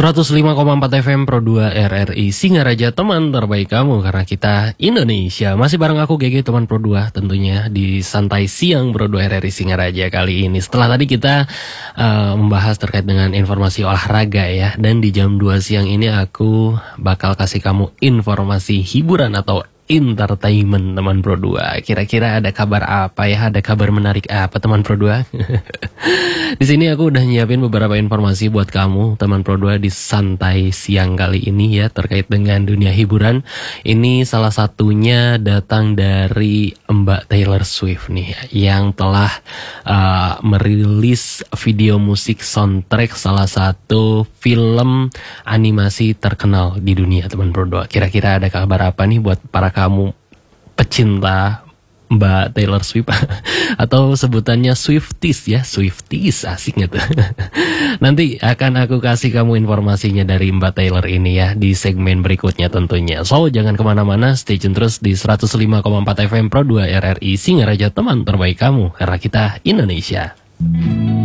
105,4 FM Pro 2 RRI Singaraja, teman terbaik kamu karena kita Indonesia. Masih bareng aku GG teman Pro 2 tentunya di Santai Siang Pro 2 RRI Singaraja kali ini. Setelah tadi kita membahas terkait dengan informasi olahraga ya. Dan di jam 2 siang ini aku bakal kasih kamu informasi hiburan atau entertainment teman Pro 2. Kira-kira ada kabar apa ya? Ada kabar menarik apa teman Pro 2? Di sini aku udah nyiapin beberapa informasi buat kamu teman Pro 2 di Santai Siang kali ini ya, terkait dengan dunia hiburan. Ini salah satunya datang dari Mbak Taylor Swift nih, yang telah merilis video musik soundtrack salah satu film animasi terkenal di dunia teman Pro 2. Kira-kira ada kabar apa nih buat para kamu pecinta Mbak Taylor Swift atau sebutannya Swifties ya, Swifties asiknya tuh. Nanti akan aku kasih kamu informasinya dari Mbak Taylor ini ya di segmen berikutnya tentunya. So jangan kemana-mana, stay tune terus di 105,4 FM Pro 2 RRI Singaraja, teman terbaik kamu karena kita Indonesia.